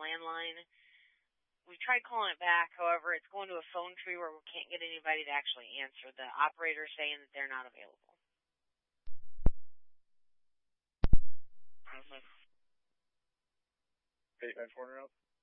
landline. We tried calling it back, however, it's going to a phone tree where we can't get anybody to actually answer. The operator's saying that they're not available. Hey, 9-4 out.